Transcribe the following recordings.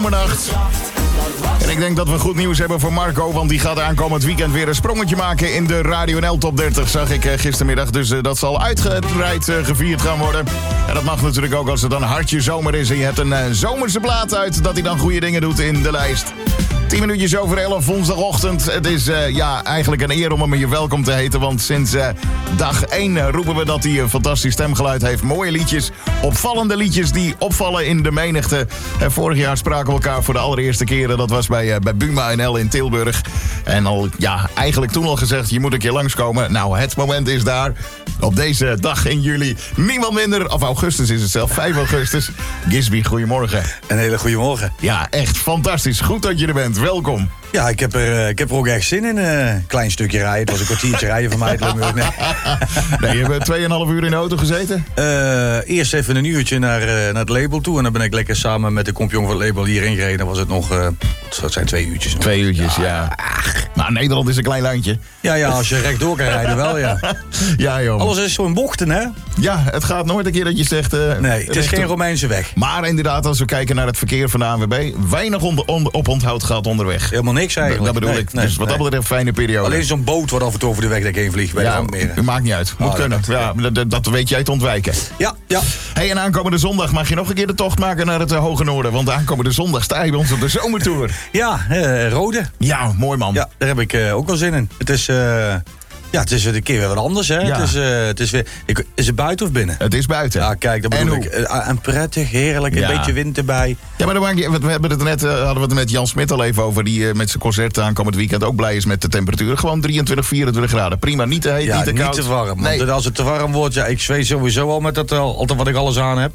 Zomernacht. En ik denk dat we goed nieuws hebben voor Marco, want die gaat aankomend weekend weer een sprongetje maken in de Radio NL Top 30, zag ik gistermiddag. Dus dat zal uitgebreid gevierd gaan worden. En dat mag natuurlijk ook als het dan hartje zomer is en je hebt een zomerse plaat uit, dat hij dan goede dingen doet in de lijst. 10 minuutjes over 11, woensdagochtend. Het is eigenlijk een eer om hem hier welkom te heten, want sinds dag 1 roepen we dat hij een fantastisch stemgeluid heeft. Mooie liedjes, opvallende liedjes die opvallen in de menigte. Vorig jaar spraken we elkaar voor de allereerste keren. Dat was bij Buma NL in Tilburg. En eigenlijk toen al gezegd, je moet een keer langskomen. Nou, het moment is daar. Op deze dag in juli, niemand minder, of augustus is het zelf, 5 augustus. Gisby, goedemorgen. Een hele goede morgen. Ja, echt fantastisch. Goed dat je er bent. Welkom. Ja, ik heb er ook echt zin in. Een klein stukje rijden. Het was een kwartiertje rijden van mij uit Limburg. Nee, je hebt 2,5 uur in de auto gezeten? Eerst even een uurtje naar het label toe. En dan ben ik lekker samen met de compagnon van het label hierheen gereden. Dan was het nog, dat zijn 2 uurtjes. 2 uurtjes, ja. Maar Nederland is een klein landje. Ja, als je rechtdoor kan rijden wel, ja. Ja, joh. Alles is zo'n bochten, hè? Ja, het gaat nooit een keer dat je zegt... nee, het is geen Romeinse weg. Maar inderdaad, als we kijken naar het verkeer van de ANWB... weinig op onthoud gaat onderweg. Helemaal niks eigenlijk. Dat bedoel ik. Dus wat dat betreft een fijne periode. Alleen zo'n boot wat af en toe over de weg heen vliegt. Bij het maakt niet uit. Moet kunnen. Dat weet jij te ontwijken. Ja. Hey, en aankomende zondag mag je nog een keer de tocht maken naar het Hoge Noorden. Want aankomende zondag sta je bij ons op de zomertour. Ja, Rode. Ja, mooi man. Ja, daar heb ik ook wel zin in. Het is... het is een keer weer wat anders, hè? Ja. Het is weer... Is het buiten of binnen? Het is buiten. Ja, kijk, dat bedoel ik. En prettig, heerlijk, een beetje wind erbij. Ja, maar we hebben het net, hadden we het met Jan Smit al even over, die met zijn concert aankomend weekend ook blij is met de temperatuur. Gewoon 23, 24 graden. Prima, niet te heet, niet te koud. Niet te warm. Nee. Want als het te warm wordt, ik zweet sowieso al met dat altijd wat ik alles aan heb.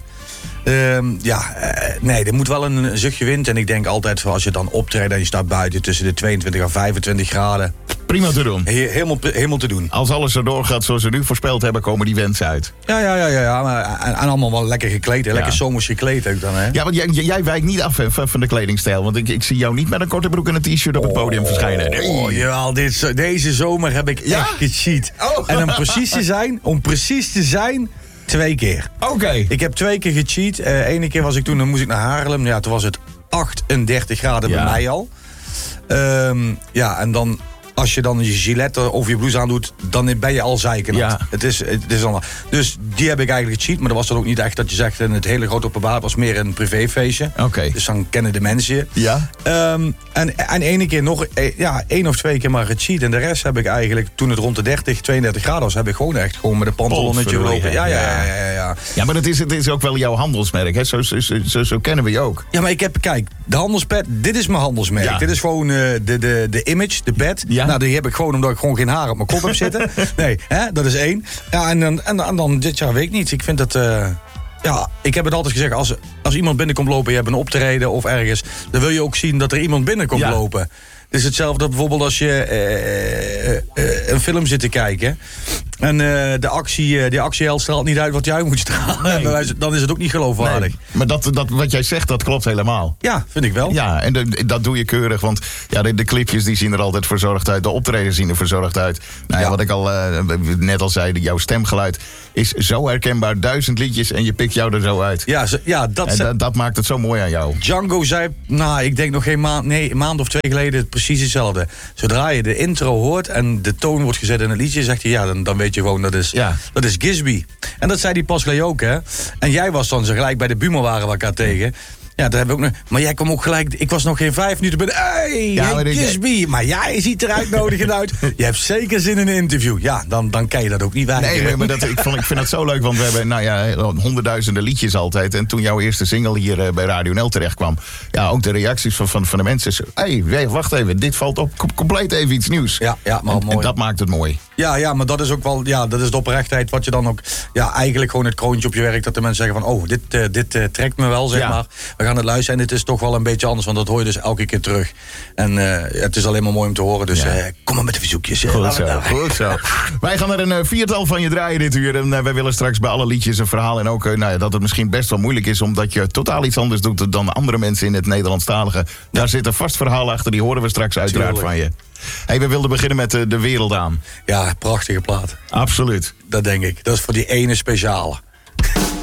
Nee, er moet wel een zuchtje wind. En ik denk altijd, als je dan optreedt en je staat buiten tussen de 22 en 25 graden. Prima te doen. Helemaal te doen. Als alles zo doorgaat zoals we nu voorspeld hebben, komen die wensen uit. Ja. En allemaal wel lekker gekleed. Lekker zomers gekleed ook dan, hè? Ja, want jij wijkt niet af van de kledingstijl. Want ik zie jou niet met een korte broek en een t-shirt op het podium verschijnen. Nee. Oh, jawel, deze zomer heb ik echt gecheat. Oh. En om precies te zijn... 2 keer. Oké. Ik heb 2 keer gecheat. Ene keer was ik toen, dan moest ik naar Haarlem. Ja, toen was het 38 graden bij mij al. En dan... Als je dan je gilet of je blouse aandoet, dan ben je al zeikenend. Ja. Het is allemaal. Dus die heb ik eigenlijk gecheat. Maar dat was dan ook niet echt dat je zegt in het hele grote openbaar. Het was meer een privéfeestje. Oké. Dus dan kennen de mensen je. Ja. En ene keer nog, 1 of 2 keer maar gecheat. En de rest heb ik eigenlijk, toen het rond de 30, 32 graden was, heb ik gewoon met een pantalonnetje gelopen. Ja. Ja, maar het is ook wel jouw handelsmerk, hè? Zo kennen we je ook. Ja, maar kijk, de handelspet, dit is mijn handelsmerk. Ja. Dit is gewoon de image, de pet. Ja. Nou, die heb ik gewoon omdat ik gewoon geen haar op mijn kop heb zitten. Nee, dat is 1. Ja, en dan dit jaar weet ik niet. Ik vind dat... ik heb het altijd gezegd, als iemand binnenkomt lopen, je hebt een optreden of ergens, dan wil je ook zien dat er iemand binnenkomt lopen. Het is hetzelfde bijvoorbeeld als je een film zit te kijken. En die actieheld straalt niet uit wat jij moet stralen. Nee. Dan is het ook niet geloofwaardig. Nee. Maar dat wat jij zegt, dat klopt helemaal. Ja, vind ik wel. Ja, en dat doe je keurig. Want de clipjes die zien er altijd verzorgd uit. De optredens zien er verzorgd uit. Wat ik al net al zei, jouw stemgeluid is zo herkenbaar. 1000 liedjes en je pikt jou er zo uit. Dat maakt het zo mooi aan jou. Django zei, ik denk nog geen maand of 2 geleden precies hetzelfde. Zodra je de intro hoort en de toon wordt gezet in het liedje, zegt hij, dan weet je gewoon, dat is Gisby. En dat zei die pas gelijk ook, hè. En jij was dan zo gelijk bij de Buma waren we elkaar tegen. Ja, daar hebben we ook nog. Maar jij kwam ook gelijk. Ik was nog geen 5 minuten bij. Hey, Gisby. Maar jij ziet er uitnodigend uit. Je hebt zeker zin in een interview. Ja, dan kan je dat ook niet weigeren. Nee, maar ik vind het zo leuk. Want we hebben honderdduizenden liedjes altijd. En toen jouw eerste single hier bij Radio NL terecht kwam. Ja, ook de reacties van de mensen. Hey, wacht even. Dit valt op. Compleet even iets nieuws. Ja, maar mooi. En dat maakt het mooi. Ja, maar dat is ook wel. Ja, dat is de oprechtheid. Wat je dan ook. Ja, eigenlijk gewoon het kroontje op je werk. Dat de mensen zeggen van. Dit trekt me wel, zeg maar. We gaan het luisteren. En het is toch wel een beetje anders. Want dat hoor je dus elke keer terug. En het is alleen maar mooi om te horen. Dus kom maar met de verzoekjes. Goed zo. Wij gaan er een 4-tal van je draaien dit uur. En wij willen straks bij alle liedjes een verhaal. En ook dat het misschien best wel moeilijk is. Omdat je totaal iets anders doet dan andere mensen in het Nederlandstalige. Daar zit een vast verhaal achter. Die horen we straks uiteraard van je. Hey, we wilden beginnen met De Wereld aan. Ja, prachtige plaat. Absoluut. Dat denk ik. Dat is voor die ene speciale.